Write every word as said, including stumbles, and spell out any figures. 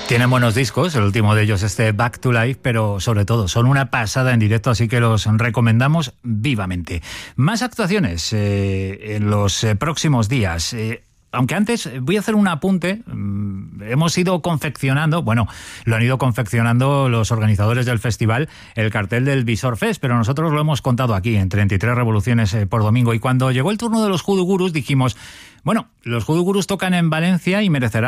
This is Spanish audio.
Tienen buenos discos, el último de ellos este Back to Life, pero sobre todo son una pasada en directo, así que los recomendamos vivamente. Más actuaciones eh, en los eh, próximos días. Eh, Aunque antes voy a hacer un apunte. Hemos ido confeccionando, bueno, lo han ido confeccionando los organizadores del festival, el cartel del Visor Fest, pero nosotros lo hemos contado aquí en treinta y tres revoluciones por domingo. Y cuando llegó el turno de los Hoodoo Gurus dijimos, bueno, los Hoodoo Gurus tocan en Valencia y merecerá